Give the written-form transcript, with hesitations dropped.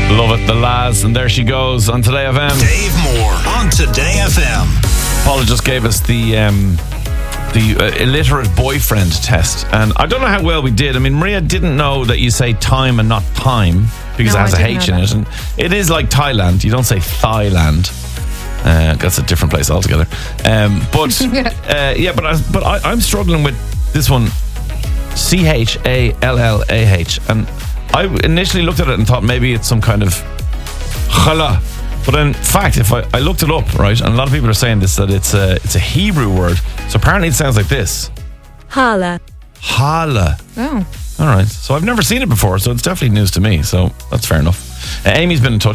Love it, the Laz, and there she goes on Today FM. Dave Moore on Today FM. Paula just gave us the illiterate boyfriend test, and I don't know how well we did. I mean, Maria didn't know that you say time and not time because it has a H in it, and it is like Thailand. You don't say Thailand. That's a different place altogether. But I'm struggling with this one, Challah, and I initially looked at it and thought maybe it's some kind of challah. But in fact, if I looked it up, right, and a lot of people are saying this, that it's a Hebrew word. So apparently it sounds like this. Hala. Hala. Oh. All right. So I've never seen it before, so it's definitely news to me. So that's fair enough. Amy's been in touch.